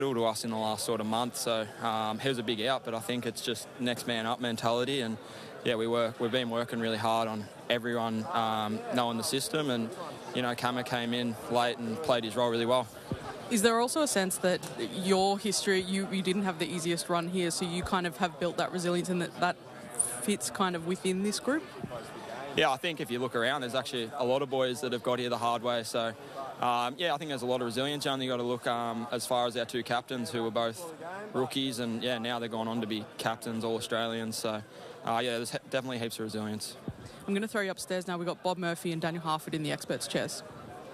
to us in the last sort of month, so he was a big out, but I think it's just next man up mentality, and yeah, we've been working really hard on everyone knowing the system, and Kama came in late and played his role really well. Is there also a sense that your history, you didn't have the easiest run here, so you kind of have built that resilience and that fits kind of within this group? Yeah, I think if you look around, there's actually a lot of boys that have got here the hard way, so I think there's a lot of resilience. You only got to look as far as our two captains, who were both rookies, and now they're going on to be captains, all Australians. So, there's definitely heaps of resilience. I'm going to throw you upstairs now. We've got Bob Murphy and Daniel Harford in the experts' chairs.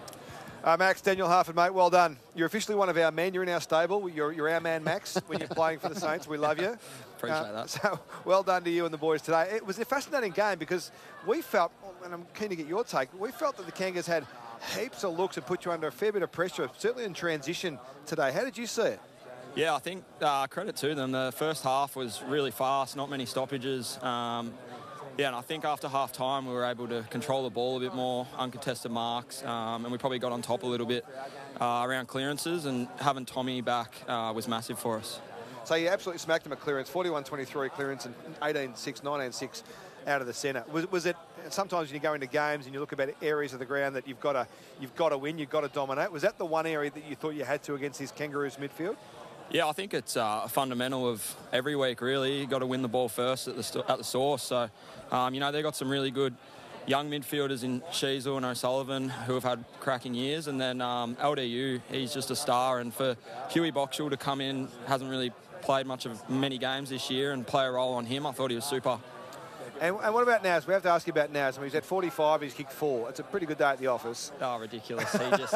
Max, Daniel Harford, mate, well done. You're officially one of our men. You're in our stable. You're our man, Max, when you're playing for the Saints. We love you. Appreciate that. So, well done to you and the boys today. It was a fascinating game because we felt, and I'm keen to get your take, we felt that the Kangas had heaps of looks and put you under a fair bit of pressure, certainly in transition today. How did you see it? Yeah, I think credit to them. The first half was really fast, not many stoppages. And I think after half-time we were able to control the ball a bit more, uncontested marks, and we probably got on top a little bit around clearances, and having Tommy back was massive for us. So you absolutely smacked him at clearance, 41-23 clearance and 18-6, 19-6 out of the centre. Was it, sometimes when you go into games and you look about areas of the ground that you've got to win, you've got to dominate, was that the one area that you thought you had to against this Kangaroos midfield? Yeah, I think it's a fundamental of every week, really. You've got to win the ball first at the source. So, they've got some really good young midfielders in Sheasel and O'Sullivan who have had cracking years. And then LDU, he's just a star. And for Huey Boxall to come in, hasn't really played many games this year, and play a role on him, I thought he was super. And what about Naz? We have to ask you about Naz. I mean, he's at 45, he's kicked 4. It's a pretty good day at the office. Oh, ridiculous. He just,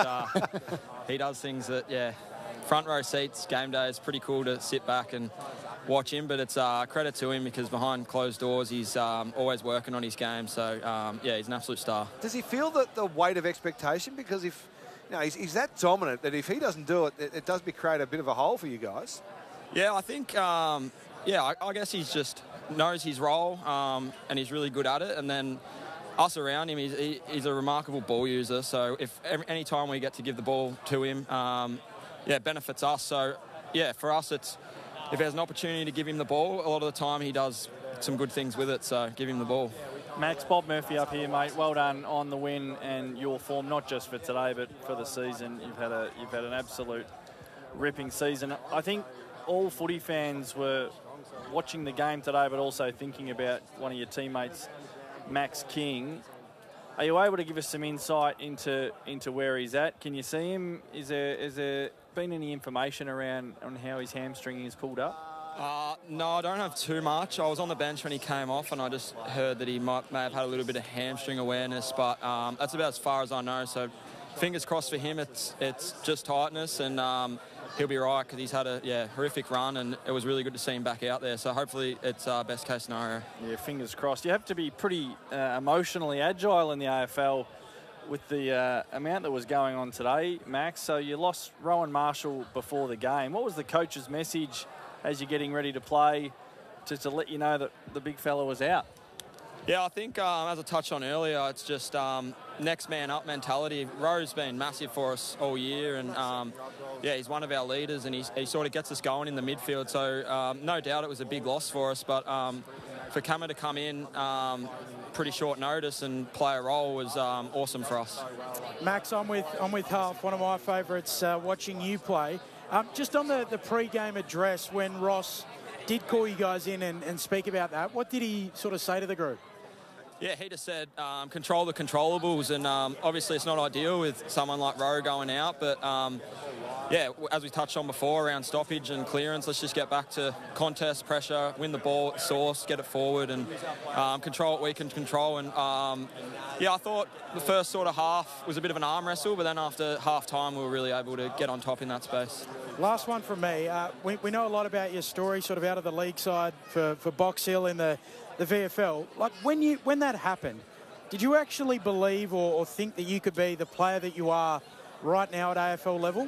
he does things that, front row seats, game day is pretty cool to sit back and watch him, but it's credit to him because behind closed doors he's always working on his game. So, he's an absolute star. Does he feel the weight of expectation? Because if he's that dominant that if he doesn't do it, it does create a bit of a hole for you guys. Yeah, I think, I guess he's just knows his role and he's really good at it. And then us around him, he's a remarkable ball user. So if any time we get to give the ball to him, it benefits us. So, for us, it's if there's an opportunity to give him the ball, a lot of the time he does some good things with it. So give him the ball. Max, Bob Murphy up here, mate. Well done on the win and your form, not just for today, but for the season. You've had an absolute ripping season. I think all footy fans were watching the game today, but also thinking about one of your teammates, Max King. Are you able to give us some insight into where he's at? Can you see him? Is there been any information around on how his hamstring is pulled up? No, I don't have too much. I was on the bench when he came off, and I just heard that he may have had a little bit of hamstring awareness, but that's about as far as I know. So fingers crossed for him. It's just tightness, and he'll be right because he's had a horrific run, and it was really good to see him back out there. So hopefully it's best case scenario. Yeah, fingers crossed. You have to be pretty emotionally agile in the AFL with the amount that was going on today, Max. So you lost Rowan Marshall before the game. What was the coach's message as you're getting ready to play to let you know that the big fella was out? Yeah, I think as I touched on earlier, it's just next man up mentality. Rowe's been massive for us all year, and he's one of our leaders, and he sort of gets us going in the midfield. So no doubt it was a big loss for us, but for Kama to come in pretty short notice and play a role was awesome for us. Max, I'm with Half, one of my favourites, watching you play. Just on the pre-game address, when Ross did call you guys in and speak about that, what did he sort of say to the group? Yeah, he just said control the controllables, and obviously it's not ideal with someone like Rowe going out, but as we touched on before around stoppage and clearance, let's just get back to contest, pressure, win the ball at source, get it forward, and control what we can control. And I thought the first sort of half was a bit of an arm wrestle, but then after half-time we were really able to get on top in that space. Last one from me. We know a lot about your story sort of out of the league side for Box Hill in the VFL. Like when that happened, did you actually believe or think that you could be the player that you are right now at AFL level?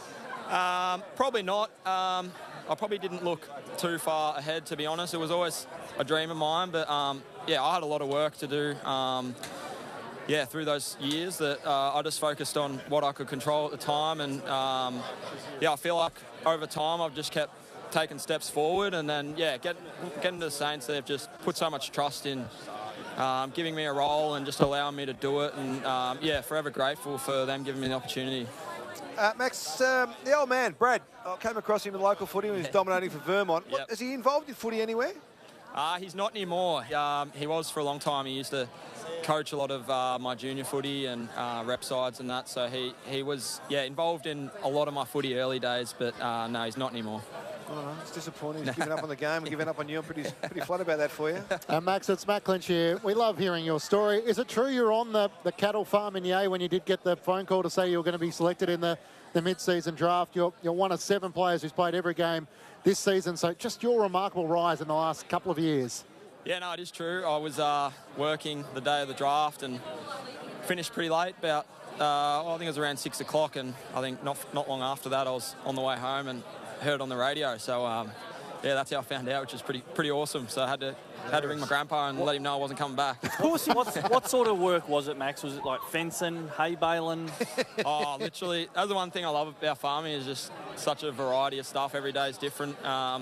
Probably not. I probably didn't look too far ahead, to be honest. It was always a dream of mine, but I had a lot of work to do. yeah, through those years that I just focused on what I could control at the time. And, yeah, I feel like over time I've just kept taking steps forward. And then, yeah, getting to the Saints, they've just put so much trust in giving me a role and just allowing me to do it. And, yeah, forever grateful for them giving me the opportunity. Max, the old man, Brad, I came across him in local footy when he was dominating for Vermont. Yep. Is he involved in footy anywhere? He's not anymore. He was for a long time. He used to coach a lot of my junior footy and rep sides and that. So he was, yeah, involved in a lot of my footy early days, but no, he's not anymore. Oh, it's disappointing. He's given up on the game and given up on you. I'm pretty flat about that for you. Max, it's Matt Clinch here. We love hearing your story. Is it true you're on the cattle farm in Yea when you did get the phone call to say you were going to be selected in the mid-season draft? You're one of 7 players who's played every game this season, so just your remarkable rise in the last couple of years. Yeah, no, it is true. I was working the day of the draft and finished pretty late, about I think it was around 6 o'clock, and I think not long after that I was on the way home and heard on the radio. So yeah, that's how I found out, which is pretty awesome. So I had to ring my grandpa and let him know I wasn't coming back. Of course. What sort of work was it, Max? Was it like fencing, hay baling? Oh, literally. That's the one thing I love about farming, is just such a variety of stuff. Every day is different.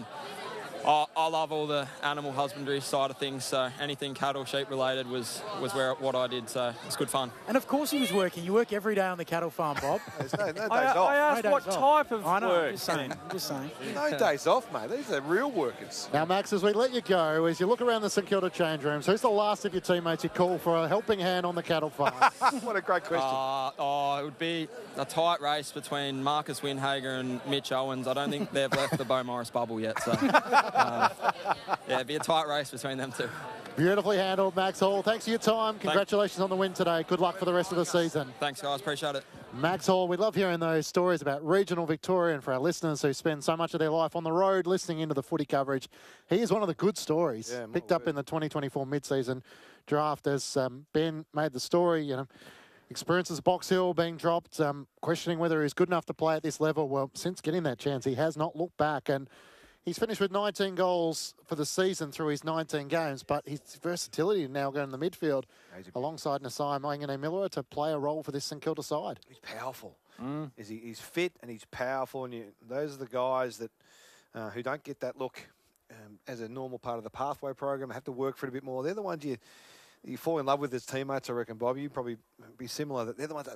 I love all the animal husbandry side of things, so anything cattle, sheep related was what I did, so it's good fun. And of course he was working. You work every day on the cattle farm, Bob. There's no days off. I asked No what days off. type of I know, work. just saying. No days off, mate. These are real workers. Now, Max, as we let you go, as you look around the St Kilda change rooms, who's the last of your teammates you call for a helping hand on the cattle farm? What a great question. It would be a tight race between Marcus Windhager and Mitch Owens. I don't think they've left the Beau Morris bubble yet, so yeah, it'd be a tight race between them two. Beautifully handled, Max Hall. Thanks for your time. Congratulations on the win today. Good luck for the rest of the season. Thanks, guys. Appreciate it. Max Hall, we love hearing those stories about regional Victoria, and for our listeners who spend so much of their life on the road listening into the footy coverage, he is one of the good stories picked up in the 2024 mid-season draft. As Ben made the story, experiences Box Hill being dropped, questioning whether he's good enough to play at this level. Well, since getting that chance, he has not looked back, and he's finished with 19 goals for the season through his 19 games, but his versatility now going in the midfield alongside Nasai Mangane-Miller to play a role for this St Kilda side. He's powerful. He's fit and he's powerful, and those are the guys that who don't get that look as a normal part of the pathway program, have to work for it a bit more. They're the ones you fall in love with as teammates, I reckon, Bob. You'd probably be similar. They're the ones that